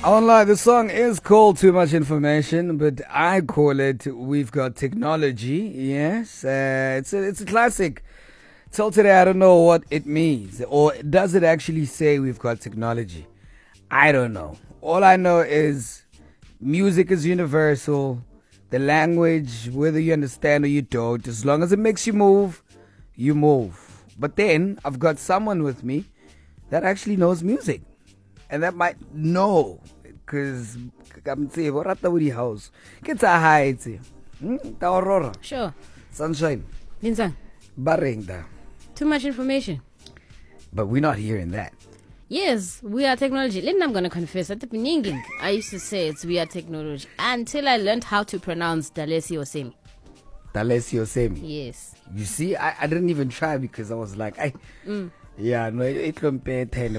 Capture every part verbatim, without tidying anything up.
I won't lie, the song is called Too Much Information, but I call it We've Got Technology. Yes, uh, it's a, it's a classic. Till today, I don't know what it means. Or does it actually say we've got technology? I don't know. All I know is music is universal. The language, whether you understand or you don't, as long as it makes you move, you move. But then, I've got someone with me that actually knows music. And that might know, because I'm saying, what are the house? Get a high, the Aurora. Sure. Sunshine. Linsang. Barringda. Too much information. But we're not hearing that. Yes, we are technology. Then I'm going to confess, at the beginning, I used to say it's we are technology until I learned how to pronounce Dalesi Osemi. Dalesi Osemi. Yes. You see, I, I didn't even try because I was like, I. Mm. Yeah, no, it don't pay ten.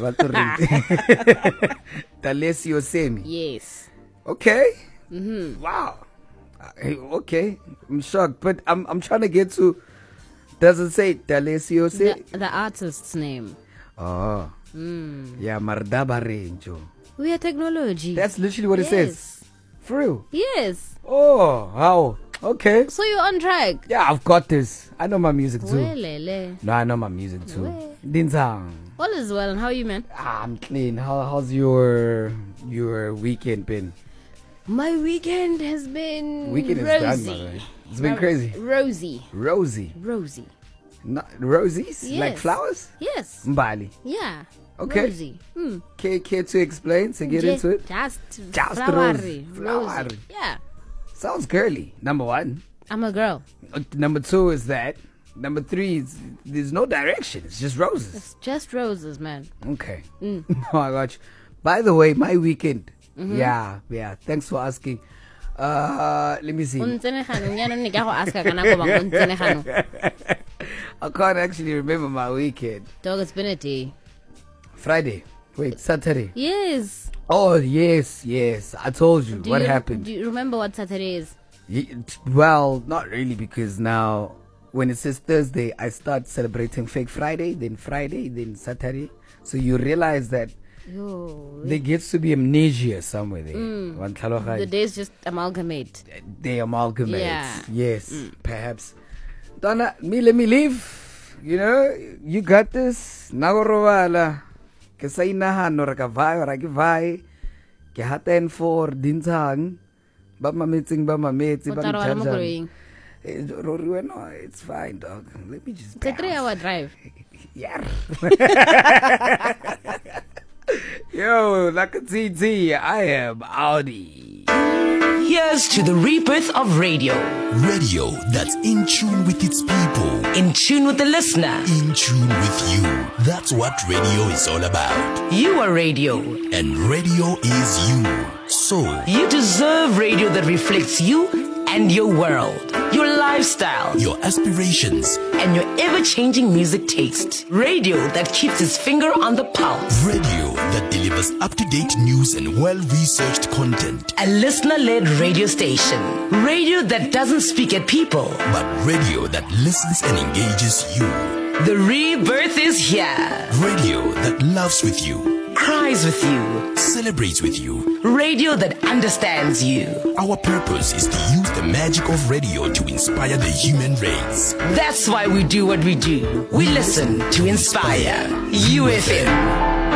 Dalesi Osemi. Yes. Okay. Mm-hmm. Wow. Okay. I'm shocked, but I'm I'm trying to get to. Does it say Dalesi Osemi? The, the artist's name. Oh. Mm. Yeah, Mardaba Renjo. We are technology. That's literally what yes. it says. For real? Yes. Oh, how? Okay. So you're on track? Yeah, I've got this. I know my music too. Welele. No, I know my music too. Well. Dinzang. All is well, and how are you, man? Ah, I'm clean. How how's your your weekend been? My weekend has been Weekend is rosy. done, by the way. It's been Ro- crazy. Rosy. Rosy. Rosy. Not rosies? Yes. Like flowers? Yes. Mbali. Yeah. Okay. Rosy. Hmm. Care, care to explain, to get Just, into it? Just, Just flowery. rosy. Flowery. Rosy. Yeah. Sounds girly, number one. I'm a girl. Uh, number two is that. Number three is there's no direction. It's just roses. It's just roses, man. Okay. Mm. Oh my gosh. By the way, my weekend. Mm-hmm. Yeah, yeah. Thanks for asking. Uh, let me see. I can't actually remember my weekend. Dog, it's been a day. Friday. Wait, Saturday. Yes. Oh, yes, yes. I told you Do what you, happened. Do you remember what Saturday is? Ye- Well, not really, because now when it says Thursday, I start celebrating fake Friday, then Friday, then Saturday. So you realize that Yo, there gets to be amnesia somewhere there. Mm. One Tlhaloganyo. the days just amalgamate. They amalgamate. Yeah. Yes, Mm. perhaps. Donna, me, let me leave. You know, you got this. Nagorowala. Ke sa inahano ra ka vai ra ke vai. Ke haten for dintang. Ba mametsing ba mametse ba Otaro, alam mo mcharging. growing. Rory went, no, it's fine, dog. Let me just It's a three hour drive. Yeah. Yo, like a T T, I am Audi. Here's to the rebirth of radio. Radio that's in tune with its people. In tune with the listener. In tune with you. That's what radio is all about. You are radio. And radio is you. So, You deserve radio that reflects you and your world, your lifestyle, your aspirations. and your ever-changing music taste. Radio that keeps its finger on the pulse. Radio that delivers up-to-date news and well-researched content. A listener-led radio station. Radio that doesn't speak at people. But radio that listens and engages you. The rebirth is here. Radio that loves with you. Cries with you. Celebrates with you. Radio that understands you. Our purpose is to use the magic of radio to inspire the human race. That's why we do what we do. We listen to inspire. U F M.